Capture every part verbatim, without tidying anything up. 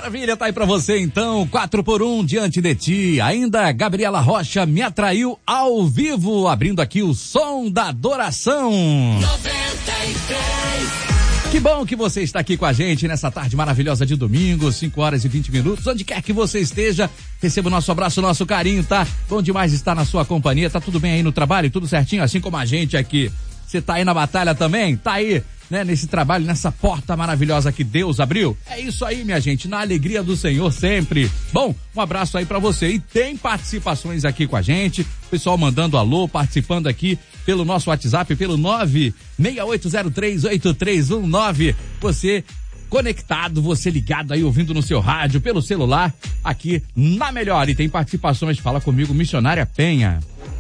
Maravilha, tá aí pra você então, quatro por um diante de ti. Ainda Gabriela Rocha me atraiu ao vivo, abrindo aqui o som da adoração. noventa e três. Que bom que você está aqui com a gente nessa tarde maravilhosa de domingo, cinco horas e vinte minutos. Onde quer que você esteja, receba o nosso abraço, o nosso carinho, tá? Bom demais estar na sua companhia. Tá tudo bem aí no trabalho? Tudo certinho? Assim como a gente aqui. Você tá aí na batalha também? Tá aí, né? Nesse trabalho, nessa porta maravilhosa que Deus abriu? É isso aí, minha gente. Na alegria do Senhor sempre. Bom, um abraço aí pra você. E tem participações aqui com a gente. Pessoal mandando alô, participando aqui pelo nosso WhatsApp, pelo nove seis oito zero três oito três um nove. Você conectado, você ligado aí, ouvindo no seu rádio, pelo celular, aqui na Melhor. E tem participações, fala comigo, Missionária Penha.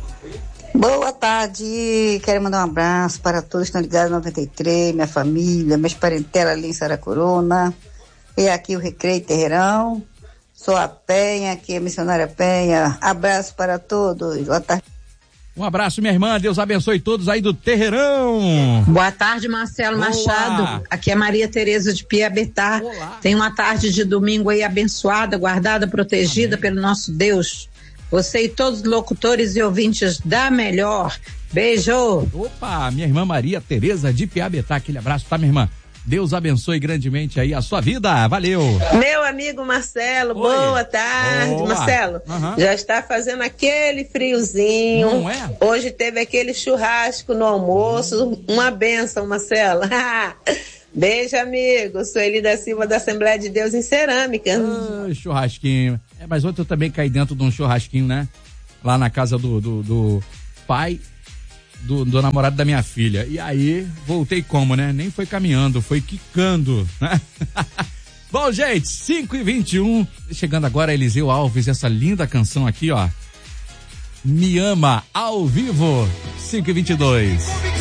Boa tarde, quero mandar um abraço para todos que estão ligados no noventa e três, minha família, meus parentela ali em Saracuruna. E aqui o Recreio Terreirão. Sou a Penha, aqui é a Missionária Penha. Abraço para todos. Boa tarde. Um abraço, minha irmã. Deus abençoe todos aí do Terreirão. Boa tarde, Marcelo Boa. Machado. Aqui é Maria Tereza de Piabetá. Tem uma tarde de domingo aí abençoada, guardada, protegida Amém. Pelo nosso Deus. Você e todos os locutores e ouvintes da Melhor. Beijo. Opa, minha irmã Maria Tereza de Piabetá. Aquele abraço, tá, minha irmã? Deus abençoe grandemente aí a sua vida. Valeu. Meu amigo Marcelo, Oi. Boa tarde. Boa. Marcelo, uhum. Já está fazendo aquele friozinho. Não é? Hoje teve aquele churrasco no almoço. Uma bênção, Marcelo. Beijo, amigo. Sou Eli da Silva da Assembleia de Deus em Cerâmica. Ah, churrasquinho. É, mas ontem eu também caí dentro de um churrasquinho, né? Lá na casa do, do, do pai do, do namorado da minha filha. E aí, voltei como, né? Nem foi caminhando, foi quicando, né? Bom, gente, cinco e vinte e um. Chegando agora, Eliseu Alves, essa linda canção aqui, ó. Me Ama, ao vivo, cinco e vinte e dois.